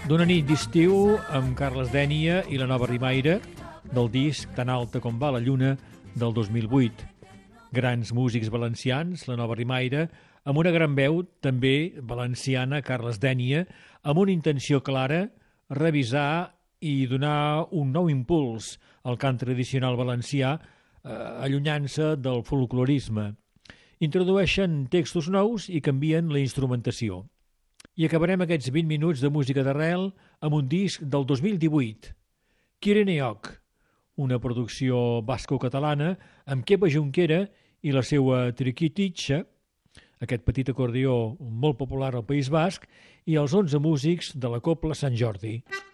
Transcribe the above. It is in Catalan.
D'una nit d'estiu amb Carles Dénia i la Nova Rimaire del disc Tan alta com va la lluna del 2008. Grans músics valencians, la Nova Rimaire, amb una gran veu també valenciana, Carles Dénia, amb una intenció clara, revisar i donar un nou impuls al cant tradicional valencià, allunyant-se del folclorisme. Introdueixen textos nous i canvien la instrumentació. I acabarem aquests 20 minuts de música d'arrel amb un disc del 2018, Kireneok, una producció basco-catalana amb Kepa Junquera i la seva triquititxa, aquest petit acordió molt popular al País Basc, i els 11 músics de la Cobla Sant Jordi.